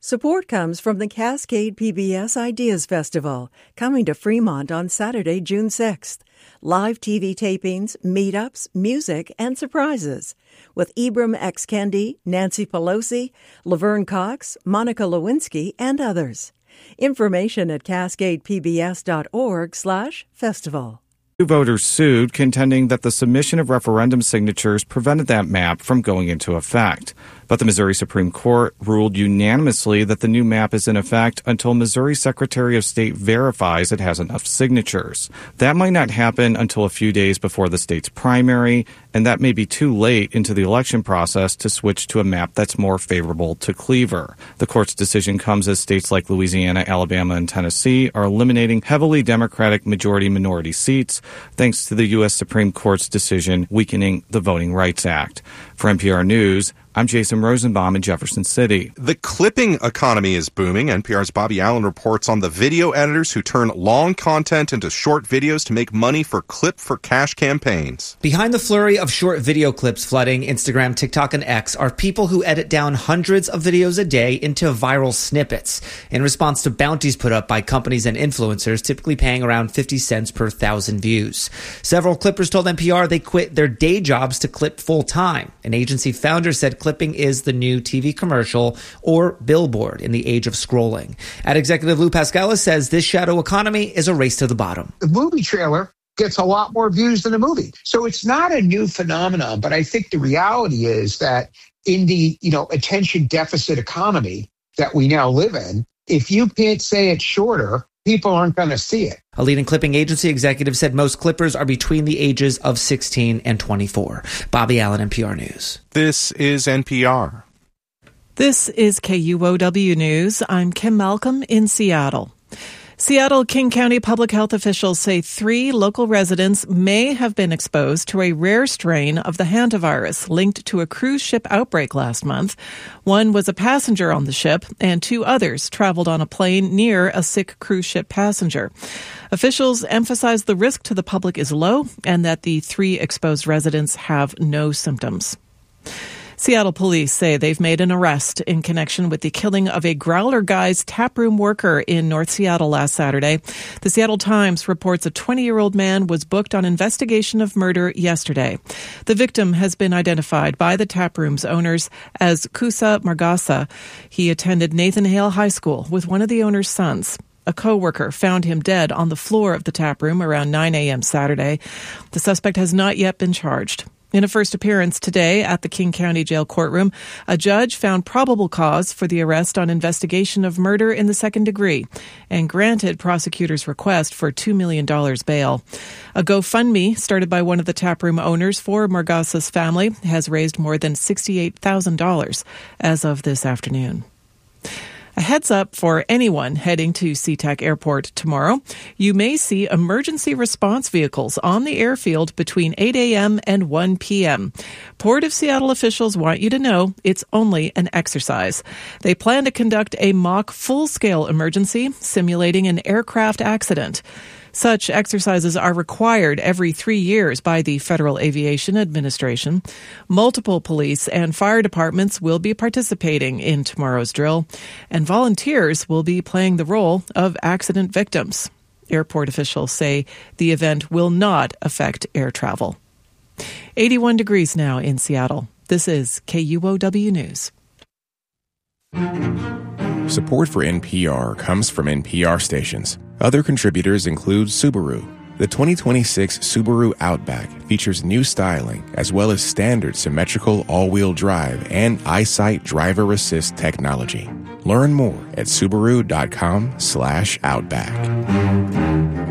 Support comes from the Cascade PBS Ideas Festival, coming to Fremont on Saturday, June 6th. Live TV tapings, meetups, music, and surprises. With Ibram X. Kendi, Nancy Pelosi, Laverne Cox, Monica Lewinsky, and others. Information at cascadepbs.org/festival. Two voters sued, contending that the submission of referendum signatures prevented that map from going into effect. But the Missouri Supreme Court ruled unanimously that the new map is in effect until Missouri Secretary of State verifies it has enough signatures. That might not happen until a few days before the state's primary, and that may be too late into the election process to switch to a map that's more favorable to Cleaver. The court's decision comes as states like Louisiana, Alabama, and Tennessee are eliminating heavily Democratic majority-minority seats, thanks to the U.S. Supreme Court's decision weakening the Voting Rights Act. For NPR News, I'm Jason Rosenbaum in Jefferson City. The clipping economy is booming. NPR's Bobby Allen reports on the video editors who turn long content into short videos to make money for Clip for Cash campaigns. Behind the flurry of short video clips flooding Instagram, TikTok, and X are people who edit down hundreds of videos a day into viral snippets in response to bounties put up by companies and influencers, typically paying around 50 cents per 1,000 views. Several clippers told NPR they quit their day jobs to clip full-time. An agency founder said clipping is the new TV commercial or billboard in the age of scrolling. Ad executive Lou Pascalis says this shadow economy is a race to the bottom. The movie trailer gets a lot more views than the movie. So it's not a new phenomenon, but I think the reality is that in the, attention deficit economy that we now live in, if you can't say it shorter, people aren't going to see it. A leading clipping agency executive said most clippers are between the ages of 16 and 24. Bobby Allen, NPR News. This is NPR. This is KUOW News. I'm Kim Malcolm in Seattle. Seattle King County public health officials say 3 local residents may have been exposed to a rare strain of the hantavirus linked to a cruise ship outbreak last month. One was a passenger on the ship, and 2 others traveled on a plane near a sick cruise ship passenger. Officials emphasize the risk to the public is low and that the 3 exposed residents have no symptoms. Seattle police say they've made an arrest in connection with the killing of a Growler Guys taproom worker in North Seattle last Saturday. The Seattle Times reports a 20-year-old man was booked on investigation of murder yesterday. The victim has been identified by the taproom's owners as Kusa Margasa. He attended Nathan Hale High School with one of the owner's sons. A co-worker found him dead on the floor of the taproom around 9 a.m. Saturday. The suspect has not yet been charged. In a first appearance today at the King County Jail courtroom, a judge found probable cause for the arrest on investigation of murder in the second degree and granted prosecutors' request for $2 million bail. A GoFundMe started by one of the taproom owners for Margasa's family has raised more than $68,000 as of this afternoon. A heads up for anyone heading to SeaTac Airport tomorrow. You may see emergency response vehicles on the airfield between 8 a.m. and 1 p.m. Port of Seattle officials want you to know it's only an exercise. They plan to conduct a mock full-scale emergency simulating an aircraft accident. Such exercises are required every 3 years by the Federal Aviation Administration. Multiple police and fire departments will be participating in tomorrow's drill, and volunteers will be playing the role of accident victims. Airport officials say the event will not affect air travel. 81 degrees now in Seattle. This is KUOW News. Support for NPR comes from NPR stations. Other contributors include Subaru. The 2026 Subaru Outback features new styling as well as standard symmetrical all-wheel drive and EyeSight driver assist technology. Learn more at Subaru.com/Outback.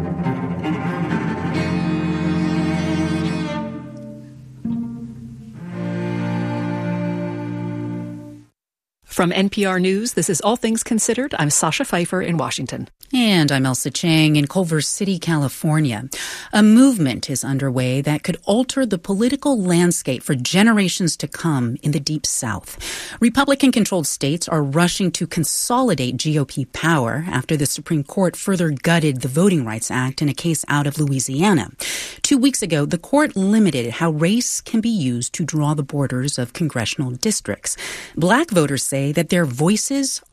From NPR News, this is All Things Considered. I'm Sasha Pfeiffer in Washington. And I'm Elsa Chang in Culver City, California. A movement is underway that could alter the political landscape for generations to come in the Deep South. Republican-controlled states are rushing to consolidate GOP power after the Supreme Court further gutted the Voting Rights Act in a case out of Louisiana. 2 weeks ago, the court limited how race can be used to draw the borders of congressional districts. Black voters say that their voices